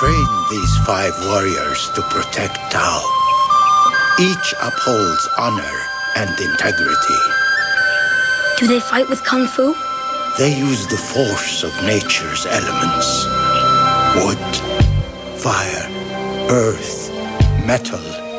trained these 5 warriors to protect Tao. Each upholds honor and integrity. Do they fight with Kung Fu? They use the force of nature's elements. Wood, fire, earth, metal,